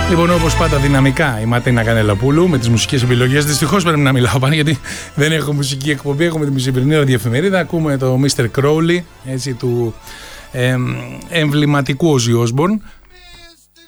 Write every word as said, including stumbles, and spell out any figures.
Λοιπόν, όπως πάντα, δυναμικά η Ματίνα Κανελαπούλου με τις μουσικές επιλογές. Δυστυχώς πρέπει να μιλάω πάνω, γιατί δεν έχω μουσική εκπομπή. Έχουμε τη μεσημερινή ραδιοεφημερίδα. Ακούμε το μίστερ Crowley, έτσι, του ε, εμβληματικού Ozzy Osbourne.